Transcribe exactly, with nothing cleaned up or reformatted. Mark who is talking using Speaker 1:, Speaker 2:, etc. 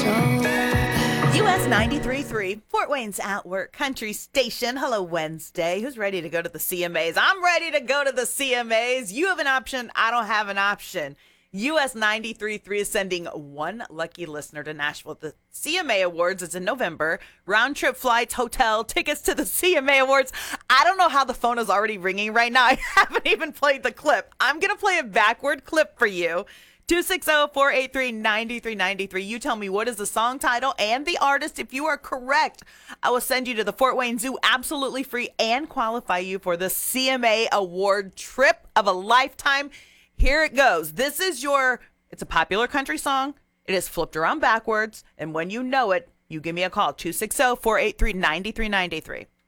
Speaker 1: U S ninety-three point three, Fort Wayne's at work country station. Hello, Wednesday. Who's ready to go to the C M As? I'm ready to go to the C M As. You have an option. I don't have an option. U S ninety-three point three is sending one lucky listener to Nashville. The C M A Awards is in November. Round trip flights, hotel, tickets to the C M A Awards. I don't know how the phone is already ringing right now. I haven't even played the clip. I'm going to play a backward clip for you. two six zero, four eight three, nine three nine three. You tell me what is the song title and the artist. If you are correct, I will send you to the Fort Wayne Zoo absolutely free and qualify you for the C M A Award trip of a lifetime. Here it goes. This is your, it's a popular country song. It is flipped around backwards. And when you know it, you give me a call, two six zero, four eight three, nine three nine three.